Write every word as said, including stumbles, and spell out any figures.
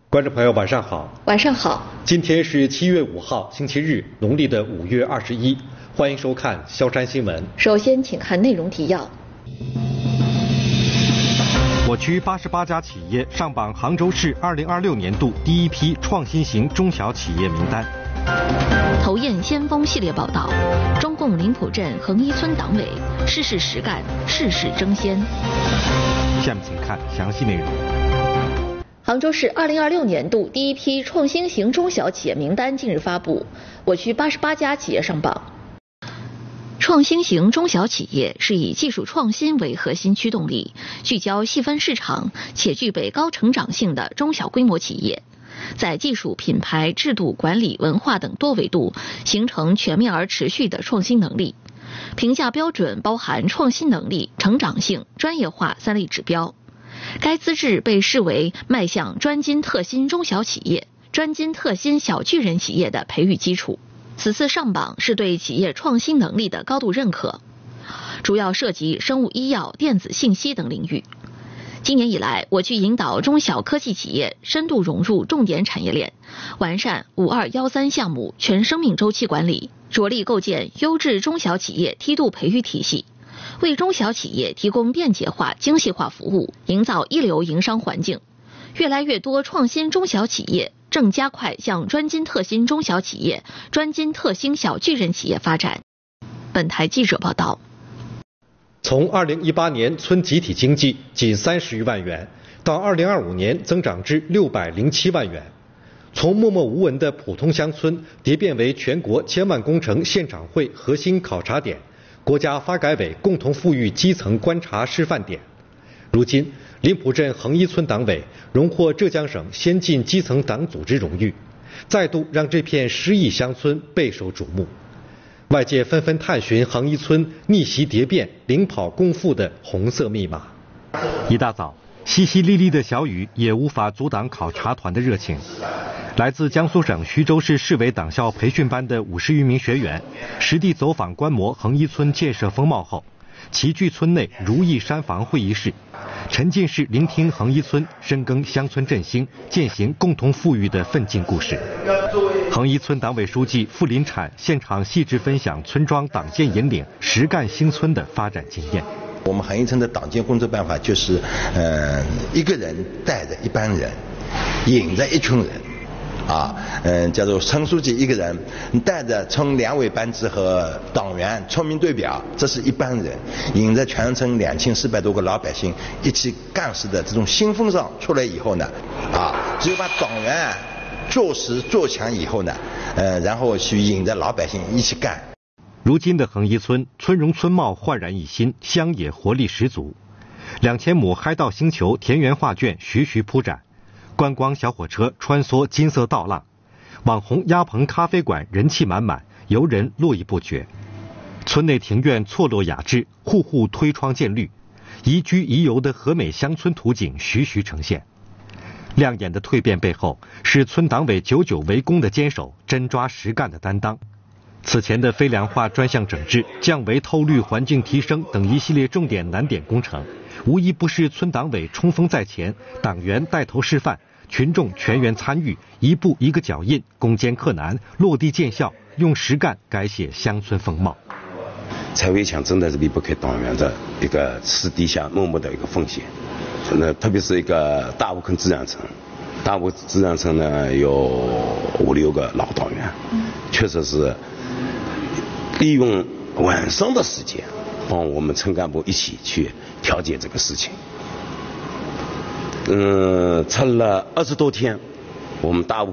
观众朋友，晚上好。 晚上好。 今天是七月五号，星期日，农历的五月二十一。欢迎收看萧山新闻。 首先，请看内容提要。 我区八十八家企业上榜杭州市二零二六年度第一批创新型中小企业名单。 头雁先锋系列报道：中共临浦镇横一村党委事事实干，事事争先。 下面请看详细内容。 杭州市二零二六年度第一批创新型中小企业名单近日发布，我区八十八家企业上榜。 创新型中小企业是以技术创新为核心驱动力，聚焦细分市场且具备高成长性的中小规模企业，在技术、品牌、制度、管理、文化等多维度形成全面而持续的创新能力。评价标准包含创新能力、成长性、专业化三类指标。该资质被视为迈向专精特新中小企业、专精特新小巨人企业的培育基础。此次上榜是对企业创新能力的高度认可，主要涉及生物医药、电子信息等领域。今年以来，我区引导中小科技企业深度融入重点产业链，完善五二一三项目全生命周期管理，着力构建优质中小企业梯度培育体系，为中小企业提供便捷化、精细化服务，营造一流营商环境。越来越多创新中小企业正加快向专精特新中小企业、专精特新小巨人企业发展。本台记者报道。 从二零一八年村集体经济仅三十余万元，到二零二五年增长至六百零七万元，从默默无闻的普通乡村蝶变为全国千万工程现场会核心考察点，国家发改委共同富裕基层观察示范点。如今，临浦镇横一村党委荣获浙江省先进基层党组织荣誉，再度让这片诗意乡村备受瞩目。外界纷纷探寻横一村逆袭蝶变、领跑共富的红色密码。 一大早，淅淅沥沥的小雨也无法阻挡考察团的热情。来自江苏省徐州市市委党校培训班的五十余名学员，实地走访观摩横一村建设风貌后，齐聚村内如意山房会议室，沉浸式聆听横一村深耕乡村振兴、践行共同富裕的奋进故事。横一村党委书记傅林产现场细致分享村庄党建引领实干兴村的发展经验。 我们横一村的党建工作办法就是，呃，一个人带着一班人，引着一群人。啊，嗯，叫做村书记一个人带着村两委班子和党员、村民代表，这是一班人，引着全村两千四百多个老百姓一起干事的这种新风尚出来以后呢，啊，只有把党员做实做强以后呢，呃，然后去引着老百姓一起干。 如今的横一村，村容村貌焕然一新，乡野活力十足，两千亩嗨道星球田园画卷徐徐铺展。观光小火车穿梭金色道浪，网红鸭棚咖啡馆人气满满，游人络绎不绝。村内庭院错落雅致，户户推窗见绿，宜居宜游的和美乡村图景徐徐呈现。亮眼的蜕变背后，是村党委久久为公的坚守，真抓实干的担当。此前的非粮化专项整治、降维透绿环境提升等一系列重点难点工程，无一不是村党委冲锋在前，党员带头示范，群众全员参与，一步一个脚印，攻坚克难，落地见效，用实干改写乡村风貌。 蔡围墙真的是离不开党员的一个私底下默默的一个奉献。那特别是一个大吴坑自然村，大吴自然村呢有五六个老党员，确实是利用晚上的时间帮我们村干部一起去调解这个事情。嗯，测了二十多天，我们大吴